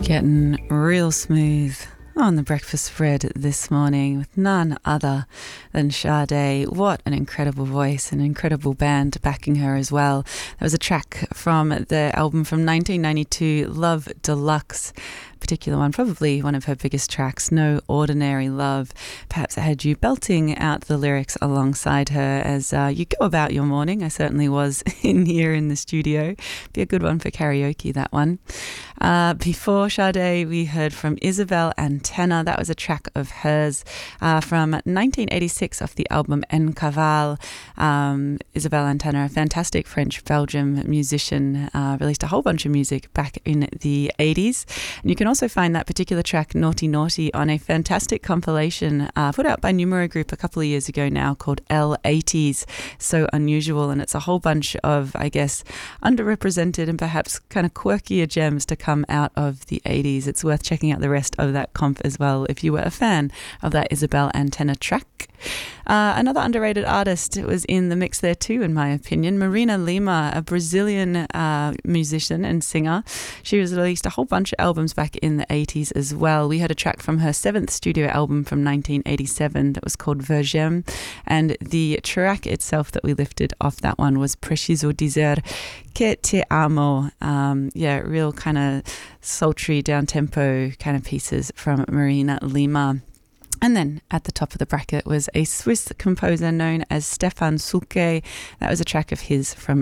Getting real smooth on the breakfast spread this morning with none other than Sade. What an incredible voice, an incredible band backing her as well. There was a track from the album from 1992, Love Deluxe. Particular one, probably one of her biggest tracks, No Ordinary Love. Perhaps I had you belting out the lyrics alongside her as you go about your morning. I certainly was in here in the studio. Be a good one for karaoke, that one. Before Sade, we heard from Isabel Antenna. That was a track of hers from 1986 off the album En Cavale. Isabel Antenna, a fantastic French-Belgium musician, released a whole bunch of music back in the 80s. And you can also find that particular track, Naughty Naughty, on a fantastic compilation put out by Numero Group a couple of years ago now called L80s. So unusual, and it's a whole bunch of, I guess, underrepresented and perhaps kind of quirkier gems to come out of the 80s. It's worth checking out the rest of that comp as well if you were a fan of that Isabel Antenna track. Another underrated artist was in the mix there too, in my opinion. Marina Lima, a Brazilian musician and singer. She has released a whole bunch of albums back in the 80s as well. We heard a track from her 7th studio album from 1987 that was called Vergem, and the track itself that we lifted off that one was Preciso Dizer Que Te Amo. Real kind of sultry, down-tempo kind of pieces from Marina Lima. And then at the top of the bracket was a Swiss composer known as Stefan Sulke. That was a track of his from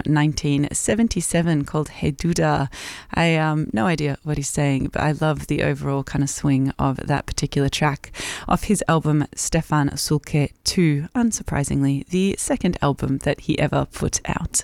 1977 called Heduda. I no idea what he's saying, but I love the overall kind of swing of that particular track off his album Stefan Sulke 2, unsurprisingly, the second album that he ever put out.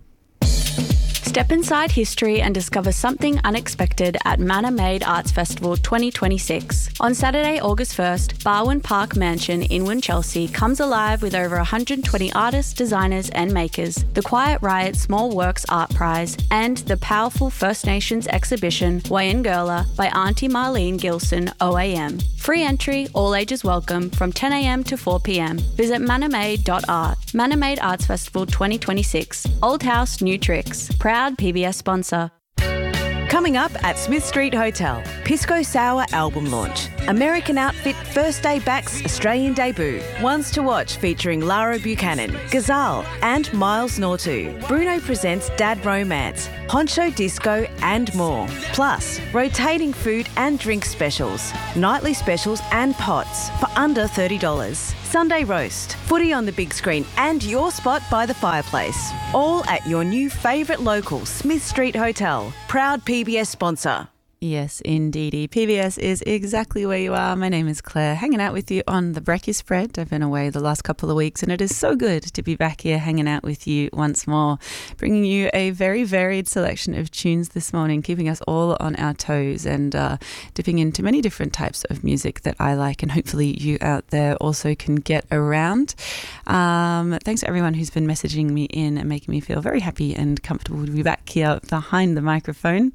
Step inside history and discover something unexpected at Manor Made Arts Festival 2026. On Saturday, August 1st, Barwon Park Mansion in Winchelsea comes alive with over 120 artists, designers and makers, the Quiet Riot Small Works Art Prize, and the powerful First Nations exhibition Wayangurla by Auntie Marlene Gilson OAM. Free entry, all ages welcome, from 10am to 4pm. Visit manormade.art. Manor Made Arts Festival 2026. Old House, New Tricks. Proud PBS sponsor. Coming up at Smith Street Hotel, Pisco Sour album launch. American outfit First Day Back's Australian debut. Ones to Watch featuring Lara Buchanan, Ghazal and Miles Nortu. Bruno presents Dad Romance, Honcho Disco and more. Plus, rotating food and drink specials, nightly specials and pots for under $30. Sunday roast, footy on the big screen and your spot by the fireplace. All at your new favourite local Smith Street Hotel. Proud PBS sponsor. Yes, indeedy. PBS is exactly where you are. My name is Claire, hanging out with you on the Brekkie Spread. I've been away the last couple of weeks and it is so good to be back here hanging out with you once more, bringing you a very varied selection of tunes this morning, keeping us all on our toes and dipping into many different types of music that I like and hopefully you out there also can get around. Thanks to everyone who's been messaging me in and making me feel very happy and comfortable to be back here behind the microphone.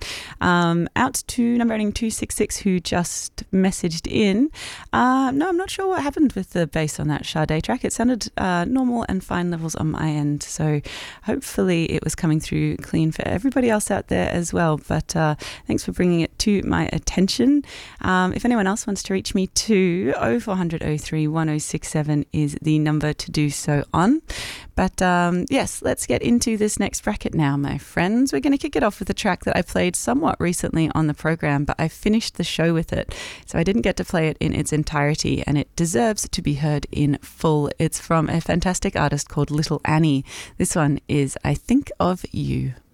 Out to number ending 266 who just messaged in. No, I'm not sure what happened with the bass on that Sade track. It sounded normal and fine levels on my end, so hopefully it was coming through clean for everybody else out there as well. But thanks for bringing it to my attention. If anyone else wants to reach me too, 0400 03 1067 is the number to do so on. But yes, let's get into this next bracket now, my friends. We're going to kick it off with a track that I played somewhat recently on the program, but I finished the show with it, so I didn't get to play it in its entirety, and it deserves to be heard in full. It's from a fantastic artist called Little Annie. This one is I Think of You.